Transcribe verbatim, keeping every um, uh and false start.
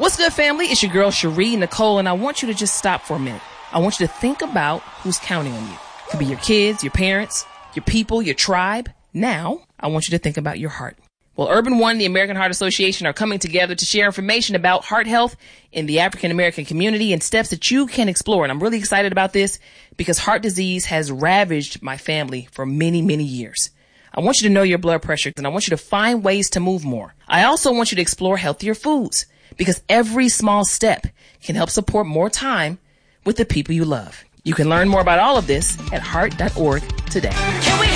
What's good, family? It's your girl, Cherie Nicole, and I want you to just stop for a minute. I want you to think about who's counting on you. It could be your kids, your parents, your people, your tribe. Now, I want you to think about your heart. Well, Urban One and the American Heart Association are coming together to share information about heart health in the African American community and steps that you can explore. And I'm really excited about this because heart disease has ravaged my family for many, many years. I want you to know your blood pressure, and I want you to find ways to move more. I also want you to explore healthier foods because every small step can help support more time with the people you love. You can learn more about all of this at heart dot org today.